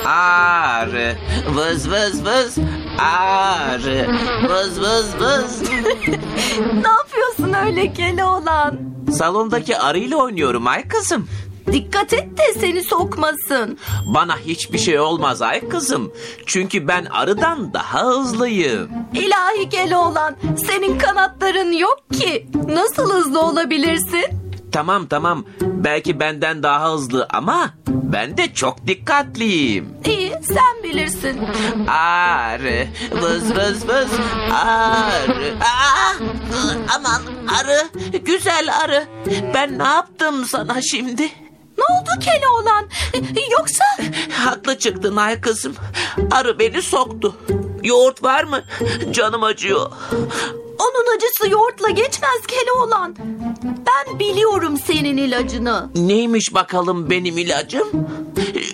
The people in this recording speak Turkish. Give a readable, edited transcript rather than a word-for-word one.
Arı, vız vız vız. Arı, vız vız vız. Ne yapıyorsun öyle Keloğlan? Salondaki arıyla oynuyorum ay kızım. Dikkat et de seni sokmasın. Bana hiçbir şey olmaz ay kızım. Çünkü ben arıdan daha hızlıyım. İlahi Keloğlan, senin kanatların yok ki. Nasıl hızlı olabilirsin? Tamam. Belki benden daha hızlı ama ben de çok dikkatliyim. İyi, sen bilirsin. Arı, vız vız vız. Arı. Aman arı, güzel arı. Ben ne yaptım sana şimdi? Ne oldu Keloğlan? Yoksa... Haklı çıktın ay kızım. Arı beni soktu. Yoğurt var mı? Canım acıyor. Onun acısı yoğurtla geçmez Keloğlan. Ben biliyorum senin ilacını. Neymiş bakalım benim ilacım?